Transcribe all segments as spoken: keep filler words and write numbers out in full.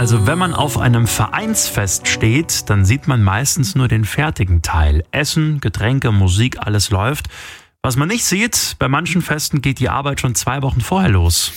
Also wenn man auf einem Vereinsfest steht, dann sieht man meistens nur den fertigen Teil. Essen, Getränke, Musik, alles läuft. Was man nicht sieht, bei manchen Festen geht die Arbeit schon zwei Wochen vorher los.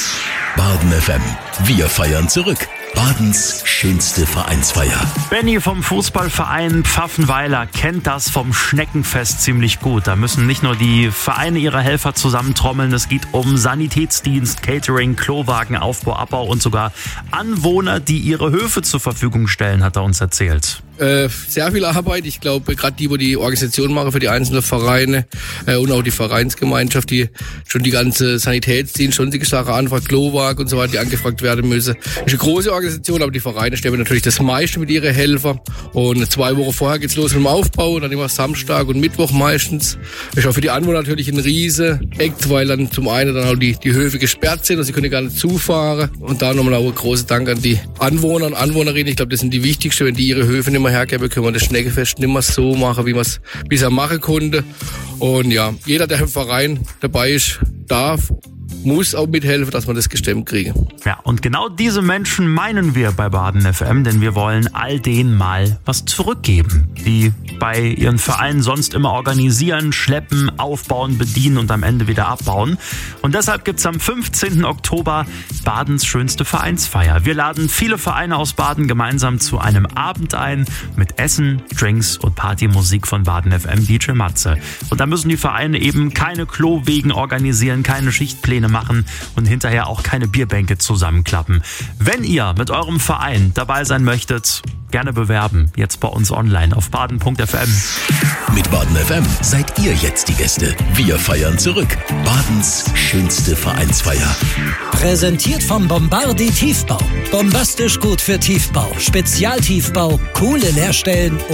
Baden F M. Wir feiern zurück. Badens schönste Vereinsfeier. Benny vom Fußballverein Pfaffenweiler kennt das vom Schneckenfest ziemlich gut. Da müssen nicht nur die Vereine ihre Helfer zusammentrommeln, es geht um Sanitätsdienst, Catering, Klowagen, Aufbau, Abbau und sogar Anwohner, die ihre Höfe zur Verfügung stellen, hat er uns erzählt. Äh, sehr viel Arbeit. Ich glaube, gerade die, wo die Organisation machen für die einzelnen Vereine äh, und auch die Vereinsgemeinschaft, die schon die ganze Sanitätsdienst, sonstige Sachen anfragt, Klowagen und so weiter, die angefragt werden müssen. Ist eine große Organisation, aber die Vereine stellen natürlich das meiste mit ihren Helfern. Und zwei Wochen vorher geht's los mit dem Aufbau, dann immer Samstag und Mittwoch meistens. Ist auch für die Anwohner natürlich ein riesen Act, weil dann zum einen dann auch die, die Höfe gesperrt sind und sie können gar nicht zufahren. Und da nochmal auch ein großer Dank an die Anwohner und Anwohnerinnen. Ich glaube, das sind die wichtigsten, wenn die ihre Höfe nicht mehr hergeben, können wir das Schneckenfest nicht mehr so machen, wie man es bisher machen konnte. Und ja, jeder, der im Verein dabei ist, darf, muss auch mithelfen, dass wir das gestemmt kriegen. Ja, und genau diese Menschen meinen wir bei Baden F M, denn wir wollen all denen mal was zurückgeben, die bei ihren Vereinen sonst immer organisieren, schleppen, aufbauen, bedienen und am Ende wieder abbauen. Und deshalb gibt's am fünfzehnten Oktober Badens schönste Vereinsfeier. Wir laden viele Vereine aus Baden gemeinsam zu einem Abend ein mit Essen, Drinks und Partymusik von Baden F M D J Matze. Und da müssen die Vereine eben keine Klowegen organisieren, keine Schichtpläne machen und hinterher auch keine Bierbänke zusammenklappen. Wenn ihr mit eurem Verein dabei sein möchtet, gerne bewerben. Jetzt bei uns online auf baden punkt f m. Mit Baden F M seid ihr jetzt die Gäste. Wir feiern zurück. Badens schönste Vereinsfeier. Präsentiert vom Bombardi Tiefbau. Bombastisch gut für Tiefbau. Spezialtiefbau, coole Leerstellen